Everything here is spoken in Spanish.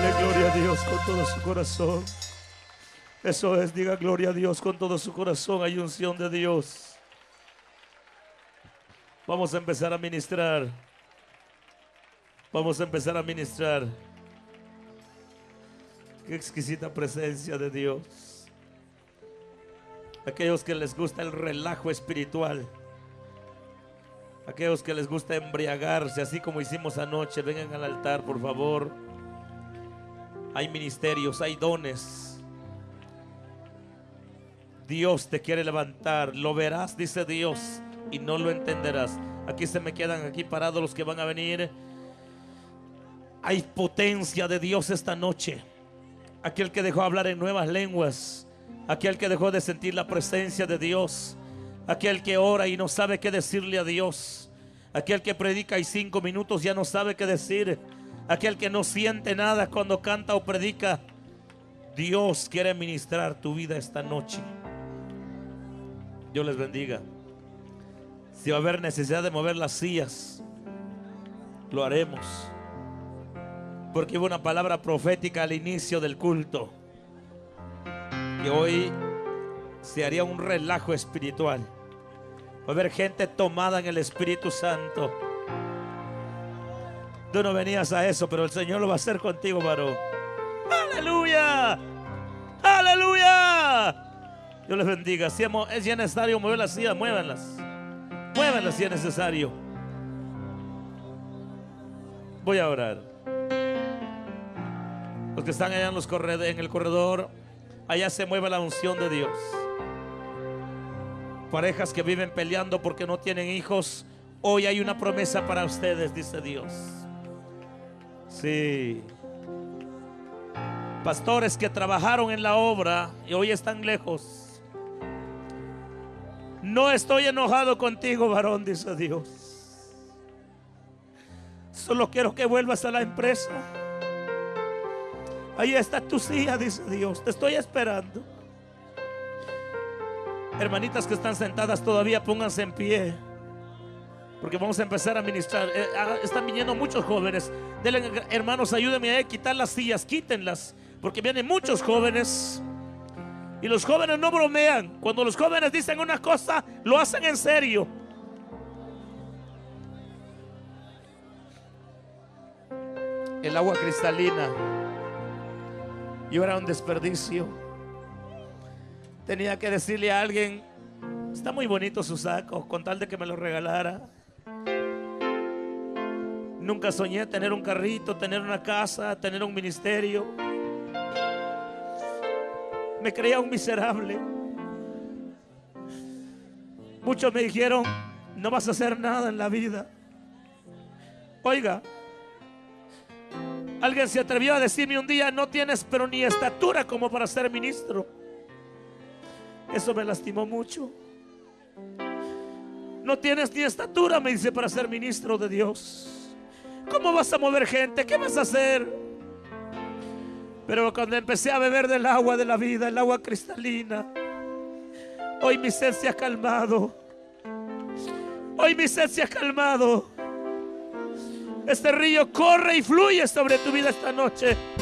Dele gloria a Dios con todo su corazón. Eso es, diga gloria a Dios con todo su corazón. Hay unción de Dios. Vamos a empezar a ministrar. Vamos a empezar a ministrar. Qué exquisita presencia de Dios. Aquellos que les gusta el relajo espiritual, aquellos que les gusta embriagarse, así como hicimos anoche, vengan al altar, por favor. Hay ministerios, hay dones. Dios te quiere levantar. Lo verás, dice Dios, y no lo entenderás. Aquí se me quedan aquí parados los que van a venir. Hay potencia de Dios esta noche. Aquel que dejó hablar en nuevas lenguas, aquel que dejó de sentir la presencia de Dios, aquel que ora y no sabe qué decirle a Dios, aquel que predica y 5 minutos ya no sabe qué decir, aquel que no siente nada cuando canta o predica. Dios quiere ministrar tu vida esta noche. Dios les bendiga. Si va a haber necesidad de mover las sillas, lo haremos, porque hubo una palabra profética al inicio del culto, que hoy se haría un relajo espiritual. Va a haber gente tomada en el Espíritu Santo. Tú no venías a eso, pero el Señor lo va a hacer contigo, varón. ¡Aleluya! ¡Aleluya! Dios les bendiga. Si es necesario mover las sillas, muévanlas. Muévanlas si es necesario. Voy a orar. Los que están allá en el corredor, allá se mueve la unción de Dios. Parejas que viven peleando porque no tienen hijos, hoy hay una promesa para ustedes, dice Dios. Sí. Pastores que trabajaron en la obra y hoy están lejos. No estoy enojado contigo, varón, dice Dios. Solo quiero que vuelvas a la empresa. Ahí está tu silla, dice Dios. Te estoy esperando. Hermanitas que están sentadas todavía, pónganse en pie, porque vamos a empezar a ministrar. Están viniendo muchos jóvenes. Denle, hermanos, ayúdenme a quitar las sillas, quítenlas, porque vienen muchos jóvenes. Y los jóvenes no bromean. Cuando los jóvenes dicen una cosa, lo hacen en serio. El agua cristalina, yo era un desperdicio. Tenía que decirle a alguien: está muy bonito su saco, con tal de que me lo regalara. Nunca soñé tener un carrito, tener una casa, tener un ministerio. Me creía un miserable. Muchos me dijeron: no vas a hacer nada en la vida. Oiga, alguien se atrevió a decirme un día: no tienes pero ni estatura como para ser ministro. Eso me lastimó mucho. No tienes ni estatura, me dice, para ser ministro de Dios. ¿Cómo vas a mover gente? ¿Qué vas a hacer? Pero cuando empecé a beber del agua de la vida, el agua cristalina, hoy mi sed se ha calmado. Hoy mi sed se ha calmado. Este río corre y fluye sobre tu vida esta noche.